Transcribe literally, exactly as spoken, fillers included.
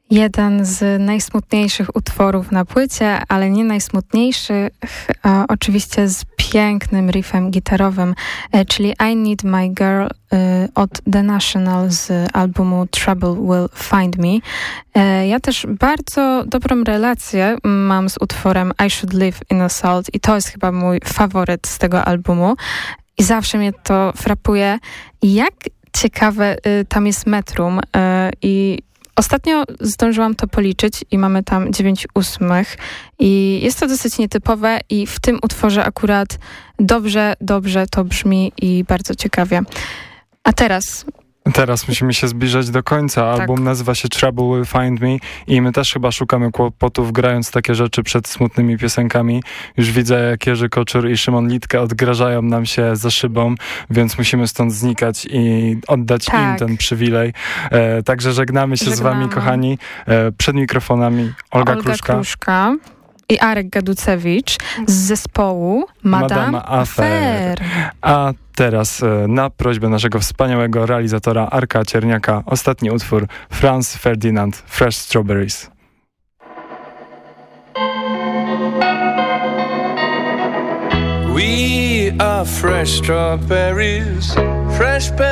Jeden z najsmutniejszych utworów na płycie, ale nie najsmutniejszych, a oczywiście z pięknym riffem gitarowym, czyli I Need My Girl od The National z albumu Trouble Will Find Me. Ja też bardzo dobrą relację mam z utworem I Should Live in a Salt i to jest chyba mój faworyt z tego albumu i zawsze mnie to frapuje, jak ciekawe tam jest metrum i ostatnio zdążyłam to policzyć i mamy tam dziewięć ósmych i jest to dosyć nietypowe i w tym utworze akurat dobrze, dobrze to brzmi i bardzo ciekawie. A teraz... Teraz musimy się zbliżać do końca. Album tak. nazywa się Trouble Will Find Me i my też chyba szukamy kłopotów, grając takie rzeczy przed smutnymi piosenkami. Już widzę, jak Jerzy Koczur i Szymon Litka odgrażają nam się za szybą, więc musimy stąd znikać i oddać tak. im ten przywilej. E, także żegnamy się Żegnamy. z wami, kochani. E, przed mikrofonami Olga, Olga Kruszka. Kruszka i Arek Gaducewicz z zespołu Madame, Madame Affair. A teraz e, na prośbę naszego wspaniałego realizatora Arka Cierniaka ostatni utwór Franz Ferdinand, Fresh Strawberries. We are fresh strawberries, fresh